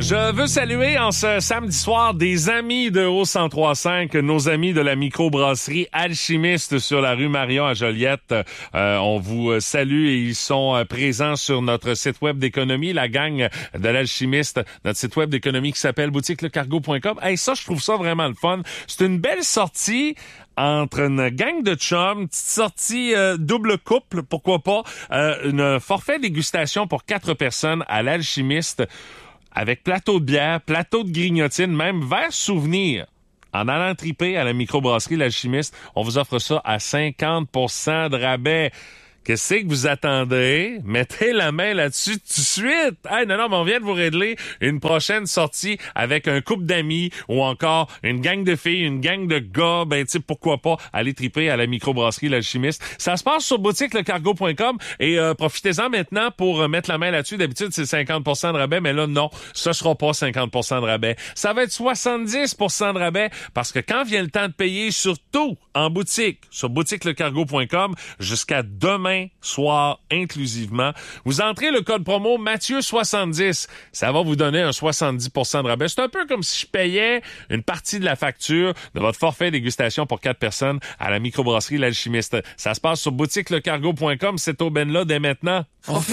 Je veux saluer en ce samedi soir des amis de Haut 103.5, nos amis de la microbrasserie Alchimiste sur la rue Marion à Joliette. On vous salue et ils sont présents sur notre site web d'économie, la gang de l'Alchimiste, notre site web d'économie qui s'appelle boutiquelecargo.com. Hey, ça, je trouve ça vraiment le fun. C'est une belle sortie entre une gang de chums, petite sortie double couple, pourquoi pas, une forfait dégustation pour 4 personnes à l'Alchimiste, avec plateau de bière, plateau de grignotine, même verre souvenir. En allant triper à la microbrasserie L'Alchimiste, on vous offre ça à 50% de rabais. Qu'est-ce que vous attendez? Mettez la main là-dessus tout de suite! Hey, non, mais on vient de vous régler une prochaine sortie avec un couple d'amis ou encore une gang de filles, une gang de gars. Ben, tu sais, pourquoi pas aller triper à la microbrasserie L'Alchimiste. Ça se passe sur boutiquelecargo.com et profitez-en maintenant pour mettre la main là-dessus. D'habitude, c'est 50% de rabais, mais là, non, ce sera pas 50% de rabais. Ça va être 70% de rabais parce que quand vient le temps de payer, surtout en boutique, sur boutiquelecargo.com, jusqu'à demain soir inclusivement. Vous entrez le code promo Mathieu70. Ça va vous donner un 70% de rabais. C'est un peu comme si je payais une partie de la facture de votre forfait dégustation pour 4 personnes à la microbrasserie L'Alchimiste. Ça se passe sur boutiquelecargo.com. Cette aubaine-là dès maintenant.